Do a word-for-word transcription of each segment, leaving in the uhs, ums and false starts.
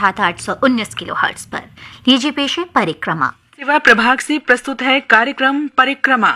अर्थात आठ सौ उन्नीस किलोहर्ट्ज पर। लीजिए पेश है परिक्रमा। सेवा प्रभाग से प्रस्तुत है कार्यक्रम परिक्रमा।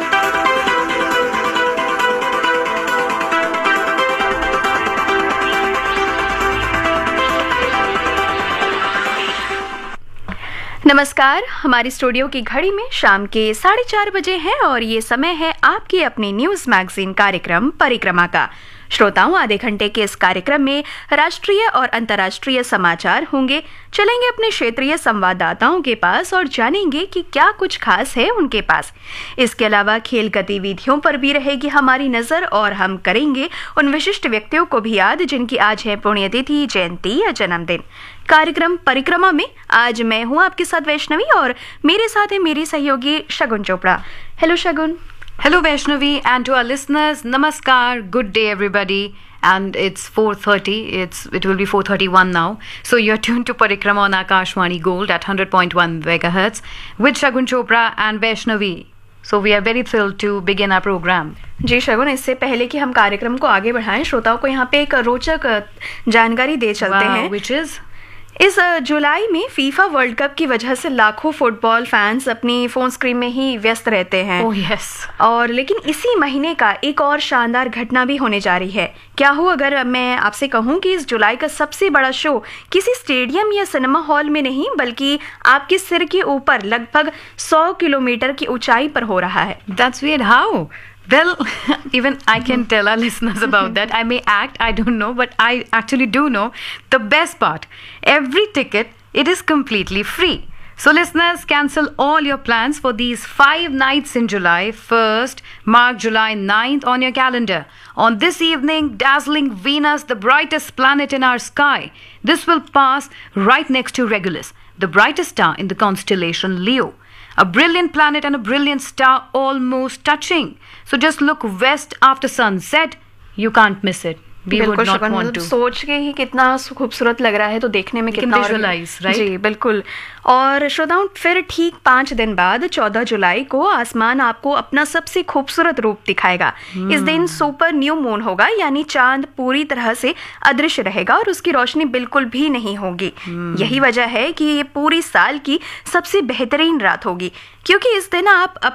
नमस्कार, हमारी स्टूडियो की घड़ी में शाम के साढ़े चार बजे हैं और ये समय है आपके अपने न्यूज मैगजीन कार्यक्रम परिक्रमा का। श्रोताओं, आधे घंटे के इस कार्यक्रम में राष्ट्रीय और अंतर्राष्ट्रीय समाचार होंगे। चलेंगे अपने क्षेत्रीय संवाददाताओं के पास और जानेंगे कि क्या कुछ खास है उनके पास। इसके अलावा खेल गतिविधियों पर भी रहेगी हमारी नजर और हम करेंगे उन विशिष्ट व्यक्तियों को भी याद जिनकी आज है पुण्यतिथि, जयंती या जन्मदिन। कार्यक्रम परिक्रमा में आज मैं हूं आपके साथ वैष्णवी और मेरे साथ है मेरी सहयोगी शगुन Chopra. Hello Shagun. Hello Vaishnavi, and to our listeners, namaskar, good day everybody, and it's four thirty, it's it will be four thirty-one now, so you're tuned to Parikrama on Akashvani Gold at one hundred point one megahertz with Shagun Chopra and Vaishnavi. So we are very thrilled to begin our program. जी शगुन, इससे पहले कि हम कार्यक्रम को आगे बढ़ाएं, श्रोताओं को यहाँ पे एक रोचक जानकारी दे चलते wow, हैं। which is? इस जुलाई में फीफा वर्ल्ड कप की वजह से लाखों फुटबॉल फैंस अपनी फोन स्क्रीन में ही व्यस्त रहते हैं। oh, yes. और लेकिन इसी महीने का एक और शानदार घटना भी होने जा रही है। क्या हो अगर मैं आपसे कहूं कि इस जुलाई का सबसे बड़ा शो किसी स्टेडियम या सिनेमा हॉल में नहीं बल्कि आपके सिर के ऊपर लगभग सौ किलोमीटर की ऊंचाई पर हो रहा है। That's weird. How? Well, even I can tell our listeners about that. I may act, I don't know, but I actually do know the best part. Every ticket, it is completely free. So listeners, cancel all your plans for these five nights in July. First, mark July ninth on your calendar. On this evening, dazzling Venus, the brightest planet in our sky. This will pass right next to Regulus, the brightest star in the constellation Leo. A brilliant planet and a brilliant star almost touching. So just look west after sunset. You can't miss it. We would not want to. सोच के ही कितना खूबसूरत लग रहा है, तो देखने में कितना visualize, right? जी बिल्कुल। और श्रोताओं, फिर ठीक पाँच दिन बाद चौदह जुलाई को आसमान आपको अपना सबसे खूबसूरत रूप दिखाएगा। hmm. इस दिन सुपर न्यू मून होगा, यानी चांद पूरी तरह से अदृश्य रहेगा और उसकी रोशनी बिल्कुल भी नहीं होगी। hmm. यही वजह है कि ये पूरी साल की सबसे बेहतरीन रात होगी, क्योंकि इस दिन आप